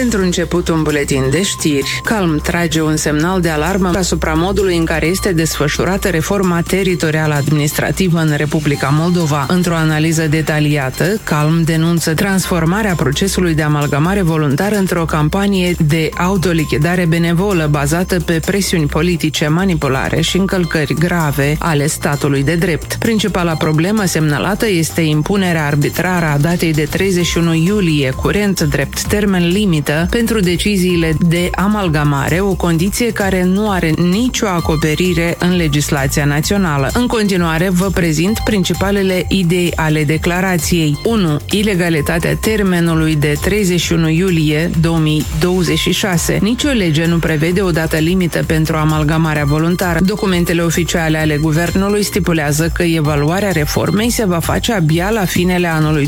Pentru început, un buletin de știri. Calm trage un semnal de alarmă asupra modului în care este desfășurată reforma teritorială administrativă în Republica Moldova. Într-o analiză detaliată, Calm denunță transformarea procesului de amalgamare voluntară într-o campanie de autolichidare benevolă bazată pe presiuni politice, manipulare și încălcări grave ale statului de drept. Principala problemă semnalată este impunerea arbitrară a datei de 31 iulie, curent drept termen limită pentru deciziile de amalgamare, o condiție care nu are nicio acoperire în legislația națională. În continuare, vă prezint principalele idei ale declarației. 1. Ilegalitatea termenului de 31 iulie 2026. Nicio lege nu prevede o dată limită pentru amalgamarea voluntară. Documentele oficiale ale guvernului stipulează că evaluarea reformei se va face abia la finele anului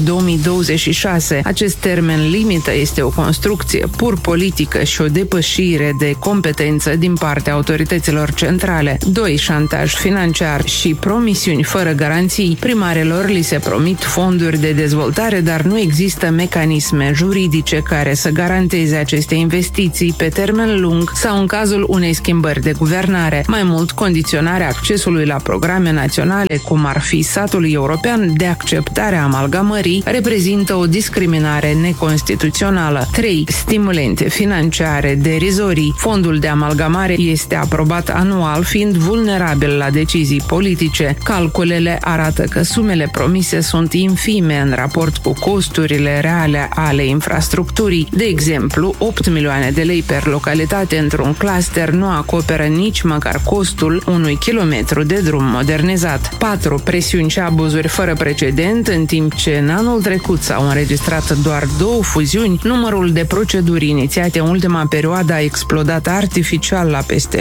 2026. Acest termen limită este o construcție pur politică și o depășire de competență din partea autorităților centrale. 2. Șantaj financiar și promisiuni fără garanții. Primarelor li se promit fonduri de dezvoltare, dar nu există mecanisme juridice care să garanteze aceste investiții pe termen lung sau în cazul unei schimbări de guvernare. Mai mult, condiționarea accesului la programe naționale, cum ar fi satul european, de acceptarea amalgamării, reprezintă o discriminare neconstituțională. 3. Stimulente financiare derizorii. Fondul de amalgamare este aprobat anual, fiind vulnerabil la decizii politice. Calculele arată că sumele promise sunt infime în raport cu costurile reale ale infrastructurii. De exemplu, 8 milioane de lei per localitate într-un cluster nu acoperă nici măcar costul unui kilometru de drum modernizat. 4. Presiuni și abuzuri fără precedent, în timp ce în anul trecut s-au înregistrat doar 2 fuziuni, numărul de proceduri inițiate în ultima perioadă a explodat artificial la peste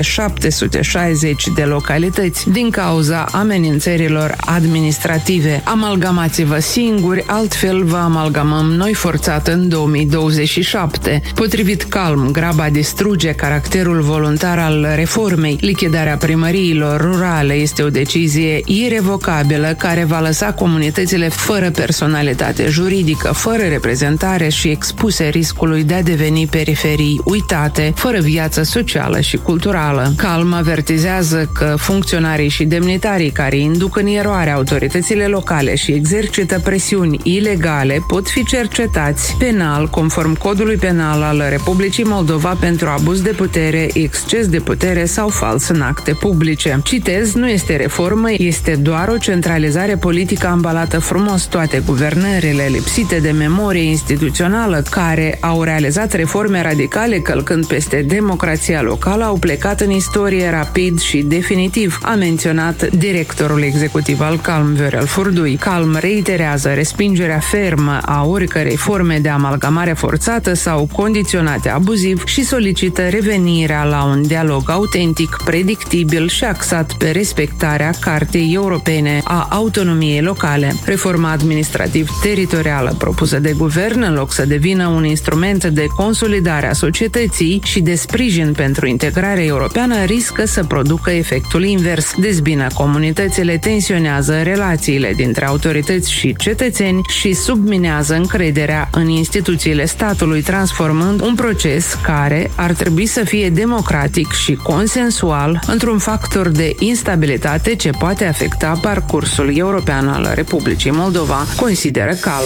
760 de localități din cauza amenințărilor administrative. Amalgamați-vă singuri, altfel vă amalgamăm noi forțat în 2027. Potrivit Calm, graba distruge caracterul voluntar al reformei. Lichidarea primăriilor rurale este o decizie irevocabilă care va lăsa comunitățile fără personalitate juridică, fără reprezentare și expuse riscului de a deveni periferii uitate, fără viață socială și culturală. Calm avertizează că funcționarii și demnitarii care induc în eroare autoritățile locale și exercită presiuni ilegale pot fi cercetați penal conform codului penal al Republicii Moldova pentru abuz de putere, exces de putere sau fals în acte publice. Citez, nu este reformă, este doar o centralizare politică ambalată frumos. Toate guvernările lipsite de memorie instituțională care au realizat reforme radicale călcând peste democrația locală au plecat în istorie rapid și definitiv, a menționat directorul executiv al Calm, Viorel Furdui. Calm reiterează respingerea fermă a oricărei forme de amalgamare forțată sau condiționate abuziv și solicită revenirea la un dialog autentic, predictibil și axat pe respectarea Cartei Europene a Autonomiei Locale. Reforma administrativ-teritorială propusă de guvern, în loc să devină un instrument de consolidare a societății și de sprijin pentru integrarea europeană, riscă să producă efectul invers. Dezbină comunitățile, tensionează relațiile dintre autorități și cetățeni și subminează încrederea în instituțiile statului, transformând un proces care ar trebui să fie democratic și consensual într-un factor de instabilitate ce poate afecta parcursul european al Republicii Moldova, consideră Calm.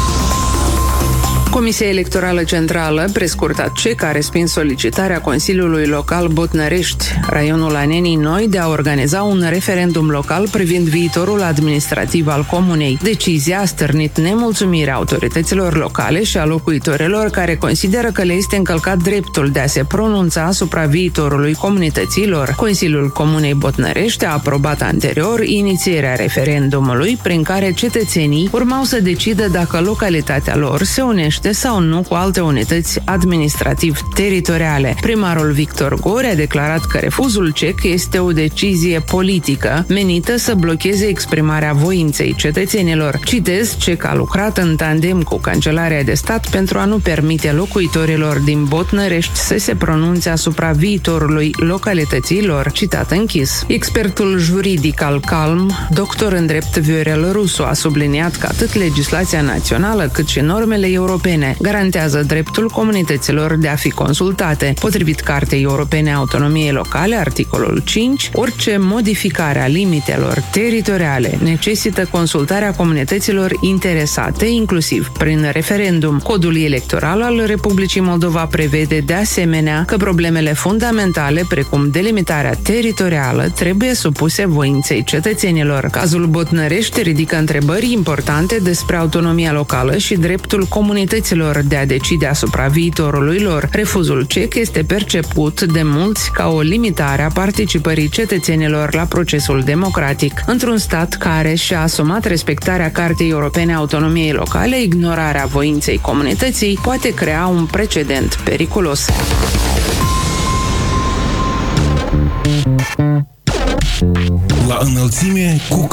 Comisia Electorală Centrală, prescurtat CEC, a respins solicitarea Consiliului Local Botnărești, raionul Anenii Noi, de a organiza un referendum local privind viitorul administrativ al comunei. Decizia a stârnit nemulțumirea autorităților locale și a locuitorilor care consideră că le este încălcat dreptul de a se pronunța asupra viitorului comunităților. Consiliul Comunei Botnărești a aprobat anterior inițierea referendumului prin care cetățenii urmau să decidă dacă localitatea lor se unește sau nu cu alte unități administrativ-teritoriale. Primarul Victor Gore a declarat că refuzul CEC este o decizie politică menită să blocheze exprimarea voinței cetățenilor. Citez, CEC a lucrat în tandem cu Cancelarea de Stat pentru a nu permite locuitorilor din Botnărești să se pronunțe asupra viitorului localităților. Citat închis. Expertul juridic al Calm, doctor în drept Viorel Rusu, a subliniat că atât legislația națională cât și normele europene Europene, garantează dreptul comunităților de a fi consultate. Potrivit Cartei Europene a Autonomiei Locale, articolul 5, orice modificare a limitelor teritoriale necesită consultarea comunităților interesate, inclusiv prin referendum. Codul electoral al Republicii Moldova prevede de asemenea că problemele fundamentale, precum delimitarea teritorială, trebuie supuse voinței cetățenilor. Cazul Botnărești ridică întrebări importante despre autonomia locală și dreptul comunităților de a decide asupra viitorului lor. Refuzul cec este perceput de mulți ca o limitare a participării cetățenilor la procesul democratic. Într-un stat care și-a asumat respectarea Cartei Europene a Autonomiei Locale, ignorarea voinței comunității poate crea un precedent periculos. La înălțime cu